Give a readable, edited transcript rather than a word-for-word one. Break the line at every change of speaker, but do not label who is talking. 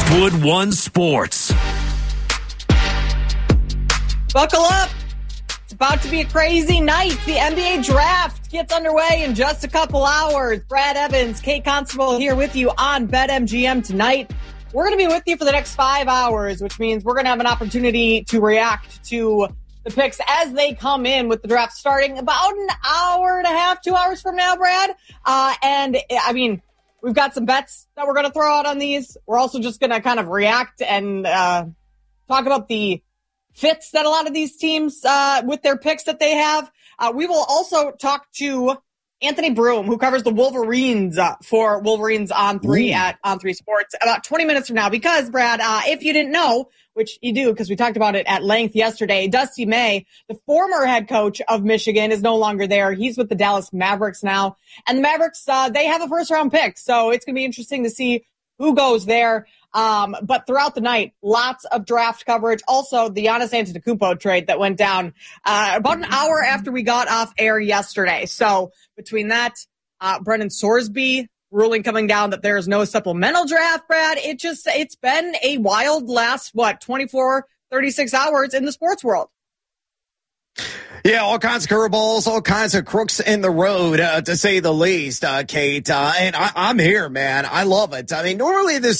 Westwood One Sports.
Buckle up. It's about to be a crazy night. The NBA draft gets underway in just a couple hours. Brad Evans, Kate Constable here with you on BetMGM tonight. We're going to be with you for the next 5 hours, which means we're going to have an opportunity to react to the picks as they come in, with the draft starting about an hour and a half, 2 hours from now, Brad. We've got some bets that we're going to throw out on these. We're also just going to kind of react and talk about the fits that a lot of these teams with their picks that they have. We will also talk to Anthony Broome, who covers the Wolverines for Wolverines on 3 at On 3 Sports, about 20 minutes from now. Because, Brad, if you didn't know, which you do because we talked about it at length yesterday, Dusty May, the former head coach of Michigan, is no longer there. He's with the Dallas Mavericks now. And the Mavericks, they have a first-round pick, so it's going to be interesting to see who goes there. But throughout the night, lots of draft coverage. Also, the Giannis Antetokounmpo trade that went down about an hour after we got off air yesterday. So between that, Brendan Sorsby ruling coming down that there is no supplemental draft, Brad, it's been a wild last, 24, 36 hours in the sports world.
Yeah, all kinds of curveballs, all kinds of crooks in the road, to say the least, Kate. And I'm here, man. I love it. I mean, normally this